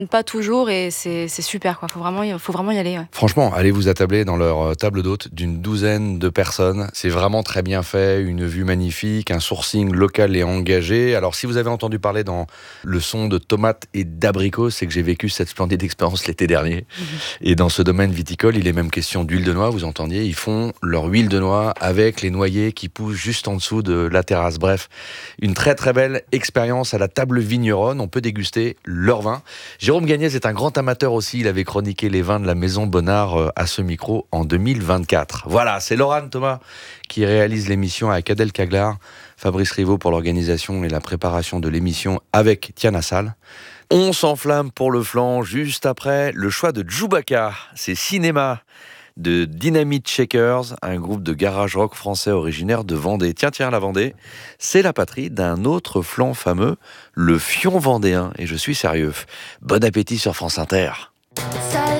Pas toujours et c'est super quoi. Faut vraiment y aller, ouais. Franchement, allez vous attabler dans leur table d'hôte d'une douzaine de personnes. C'est vraiment très bien fait, une vue magnifique, un sourcing local et engagé. Alors si vous avez entendu parler dans le son de tomates et d'abricots, c'est que j'ai vécu cette splendide expérience l'été dernier. Et dans ce domaine viticole, il est même question d'huile de noix, vous entendiez. Ils font leur huile de noix avec les noyers qui poussent juste en dessous de la terrasse. Bref, une très très belle expérience à la table vigneronne. On peut déguster leur vin. Jérôme Gagnès est un grand amateur aussi. Il avait chroniqué les vins de la Maison Bonnard à ce micro en 2024. Voilà, c'est Laurent Thomas qui réalise l'émission avec Adèle Caglar, Fabrice Rivaud pour l'organisation et la préparation de l'émission avec Tiana Sall. On s'enflamme pour le flanc juste après le choix de Djoubaka. C'est Cinéma de Dynamite Shakers, un groupe de garage rock français originaire de Vendée. Tiens, la Vendée, c'est la patrie d'un autre flan fameux, le fion vendéen. Et je suis sérieux. Bon appétit sur France Inter.